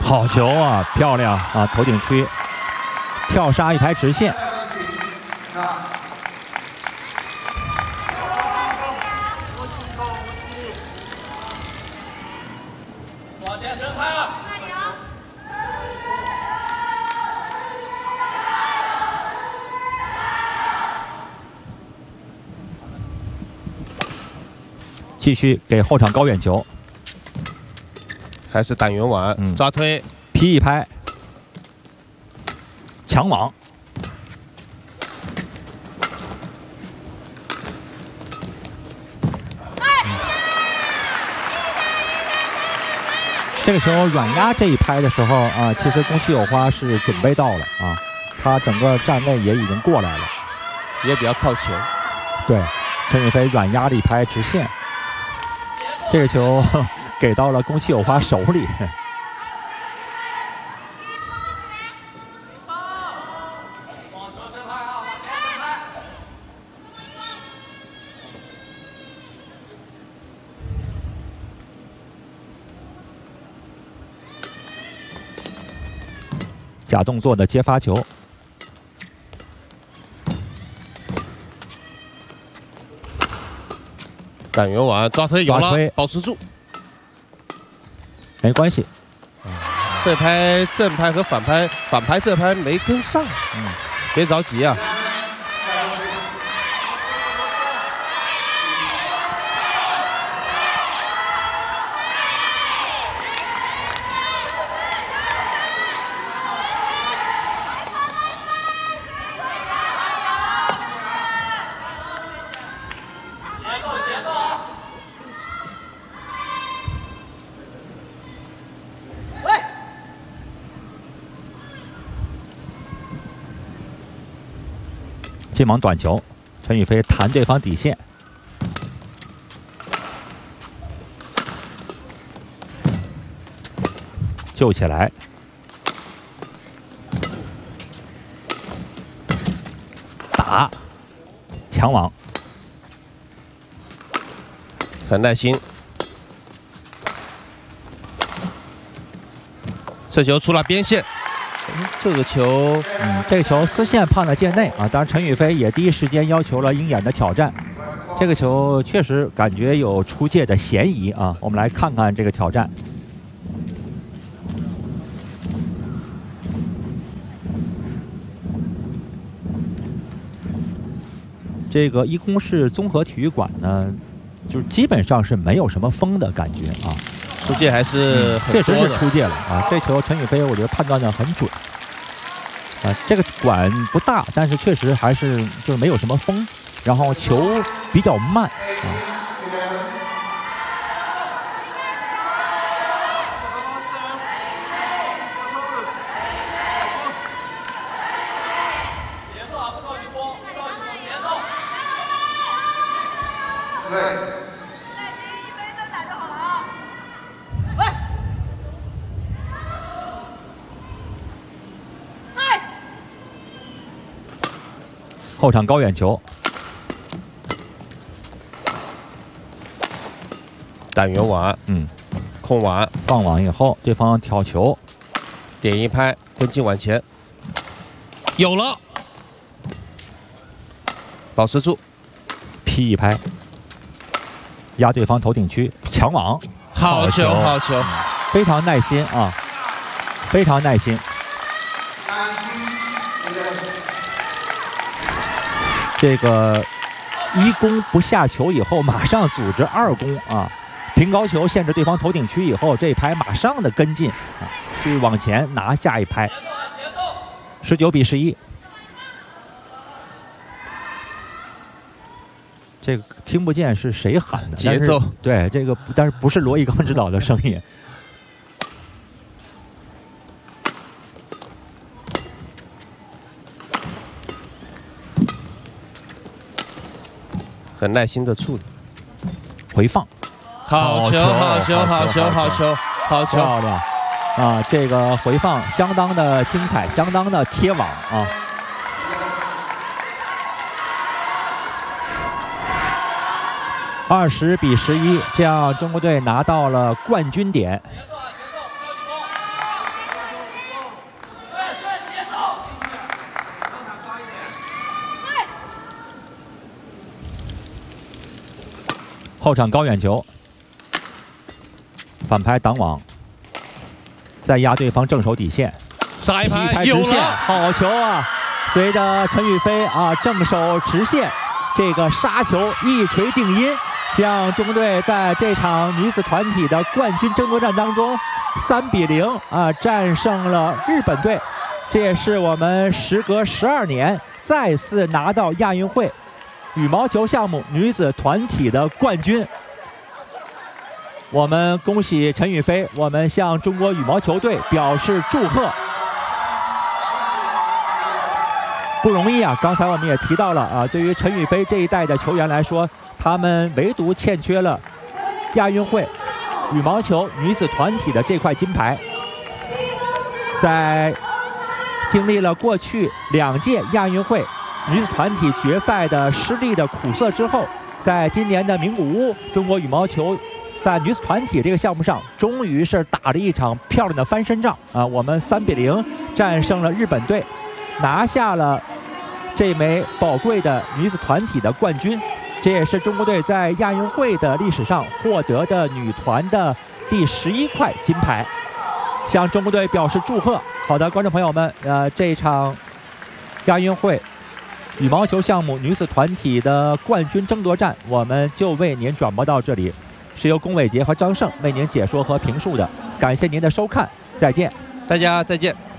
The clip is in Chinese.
好球啊，漂亮啊！头顶区跳杀一排直线。 往前伸开啊！ 继续给后场高远球。 还是单元网抓推， 劈一拍，抢网，这个球软压这一拍的时候啊，其实宫崎有花是准备到了啊，他整个站位也已经过来了， 也比较靠前。 对，陈雨菲软压了一拍直线，这个球。 给到了宫崎有花手里。假动作的接发球， 单元网抓推有了，保持住。 没关系， 这拍正拍和反拍，反拍这拍没跟上，别着急啊。 进网短球，陈雨菲弹对方底线，救起来，打，抢网， 很耐心。这球出了边线。 这个球， 这个球丝线判在界内啊！当然，陈雨菲也第一时间要求了鹰眼的挑战。这个球确实感觉有出界的嫌疑啊！我们来看看这个挑战。这个一宫市综合体育馆呢，就是基本上是没有什么风的感觉啊。 出界还是确实是出界了啊！这球陈雨菲我觉得判断的很准啊。这个馆不大，但是确实还是就是没有什么风，然后球比较慢啊。 节奏啊，不着急攻，不着急攻，节奏。 对。 后场高远球， 单元网，空网放网以后，对方挑球， 点一拍跟进往前，有了，保持住， 劈一拍，压对方头顶区，抢网， 好球，好球， 非常耐心啊，非常耐心。 这个一攻不下球以后，马上组织二攻啊，平高球限制对方头顶区以后，这一拍马上的跟进啊，去往前拿下一拍。19比11。这个听不见是谁喊的节奏， 对这个，但是不是罗一刚指导的声音。 很耐心的处理， 回放， 好球，好球，好球，好球，好球， 漂亮啊！这个回放相当的精彩，相当的贴网啊。20比11，这样中国队拿到了冠军点。 后场高远球，反拍挡网，再压对方正手底线， 杀一拍有直线， 了， 好球啊！随着陈雨菲正手直线，这个杀球一锤定音，将中国队在这场女子团体的冠军争夺战当中3比0战胜了日本队。这也是我们时隔12年再次拿到亚运会羽毛球项目女子团体的冠军。我们恭喜陈雨菲，我们向中国羽毛球队表示祝贺。不容易啊！刚才我们也提到了对于陈雨菲这一代的球员来说，他们唯独欠缺了亚运会羽毛球女子团体的这块金牌。在经历了过去2届亚运会女子团体决赛的失利的苦涩之后，在今年的名古屋，中国羽毛球在女子团体这个项目上，终于是打了一场漂亮的翻身仗我们3比0战胜了日本队，拿下了这枚宝贵的女子团体的冠军。这也是中国队在亚运会的历史上获得的女团的第11块金牌，向中国队表示祝贺。好的，观众朋友们，这一场亚运会羽毛球项目女子团体的冠军争夺战，我们就为您转播到这里，是由龚伟杰和张胜为您解说和评述的。感谢您的收看，再见， 大家再见。